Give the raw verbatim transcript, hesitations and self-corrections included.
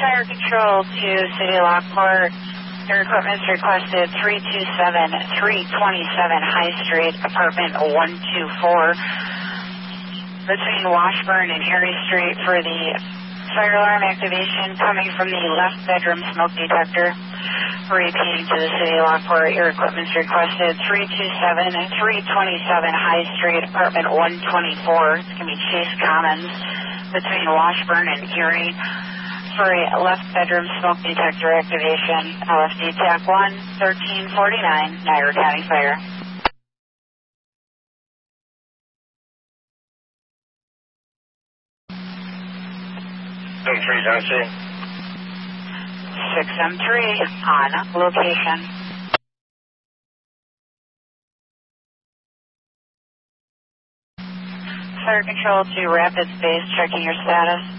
Fire Control to City Lockport. Your equipment's requested three two seven, three twenty-seven High Street, apartment one two four, between Washburn and Erie Street for the fire alarm activation coming from the left bedroom smoke detector. Repeating to the City Lockport, your equipment's requested three two seven, three twenty-seven High Street, apartment one twenty-four. It's going to be Chase Commons, between Washburn and Erie, for a left bedroom smoke detector activation. L F D T A C one, thirteen forty-nine, Niagara County Fire. M three is on scene. six M three on location. Fire Control to Rapids Base, checking your status.